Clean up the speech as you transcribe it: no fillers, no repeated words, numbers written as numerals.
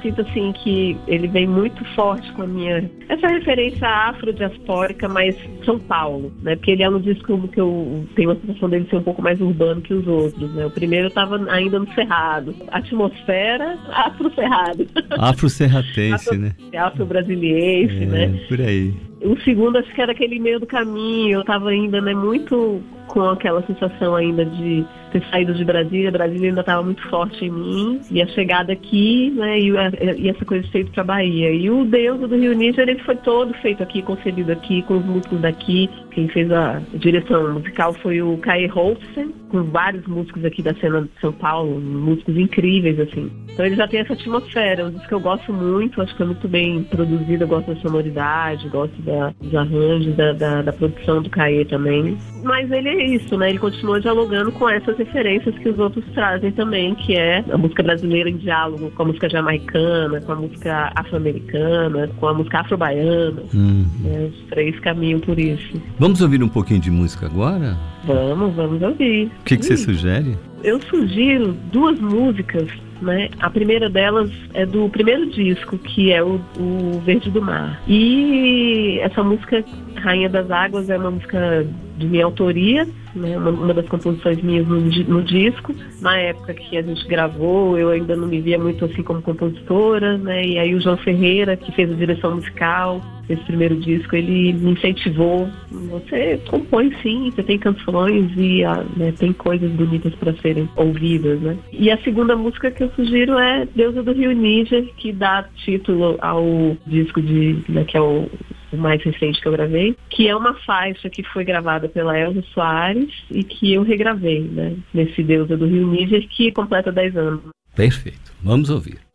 sinto assim que ele vem muito forte com a minha... essa referência afrodiaspórica, mas São Paulo, né? Porque ele é um disco que eu tenho a sensação dele ser um pouco mais urbano que os outros, né? O primeiro estava ainda no Cerrado. Atmosfera afro-cerrado. Afro-serratense, né? Afro-brasiliense, né? Por aí. O segundo acho que era aquele meio do caminho, eu estava ainda, né, muito com aquela sensação ainda de ter saído de Brasília. Brasília ainda estava muito forte em mim, e a chegada aqui, né, e essa coisa feita para Bahia. E o Deus do Rio Níger, ele foi todo feito aqui, concebido aqui, com os músicos daqui. Quem fez a direção musical foi o Kai Holsten, com vários músicos aqui da cena de São Paulo, músicos incríveis, assim. Então ele já tem essa atmosfera, um disco que eu gosto muito, acho que é muito bem produzido, eu gosto da sonoridade, gosto dos arranjos, da produção do Caê também. Mas ele é isso, né? Ele continua dialogando com essas referências que os outros trazem também, que é a música brasileira em diálogo com a música jamaicana, com a música afro-americana, com a música afro-baiana. Né? Os três caminham por isso. Vamos ouvir um pouquinho de música agora? Vamos ouvir. O que você sugere? Eu sugiro duas músicas, né? A primeira delas é do primeiro disco, que é o Verde do Mar. E essa música, Rainha das Águas, é uma música de minha autoria, né? Uma das composições minhas no disco. Na época que a gente gravou, eu ainda não me via muito assim como compositora, né? E aí o João Ferreira, que fez a direção musical desse primeiro disco, ele me incentivou. Você compõe sim, você tem canções e né, tem coisas bonitas para serem ouvidas, né? E a segunda música que eu sugiro é Deusa do Rio Níger, que dá título ao disco né, que é o mais recente que eu gravei, que é uma faixa que foi gravada pela Elza Soares e que eu regravei, né, nesse Deusa do Rio Níger, que completa 10 anos. Perfeito, vamos ouvir.